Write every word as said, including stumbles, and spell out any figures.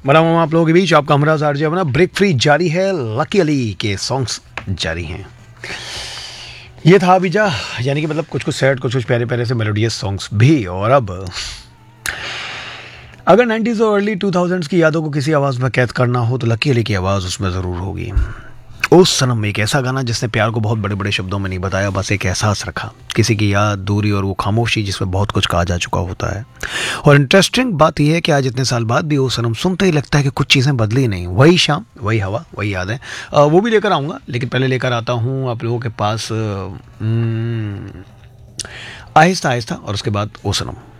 बना हूँ आप लोगों के बीच, आपका हमरा आरजे अपना ब्रेक फ्री जारी है। लकी अली के सॉन्ग्स जारी हैं। ये था अभिजा, यानी कि मतलब कुछ कुछ सैड, कुछ कुछ प्यारे प्यारे से मेलोडियस सॉन्ग्स भी। और अब अगर नाइंटीज़ और अर्ली टू थाउजेंड्स की यादों को किसी आवाज़ में कैद करना हो तो लकी अली की आवाज़ उसमें ज़रूर होगी। ओ सनम, एक ऐसा गाना जिसने प्यार को बहुत बड़े बड़े शब्दों में नहीं बताया, बस एक एहसास रखा, किसी की याद, दूरी और वो खामोशी जिसमें बहुत कुछ कहा जा चुका होता है। और इंटरेस्टिंग बात यह है कि आज इतने साल बाद भी ओ सनम सुनते ही लगता है कि कुछ चीज़ें बदली नहीं, वही शाम, वही हवा, वही यादें। अ, वो भी लेकर आऊँगा, लेकिन पहले लेकर आता हूँ आप लोगों के पास अम, आहिस्ता आहिस्ता, और उसके बाद ओ सनम।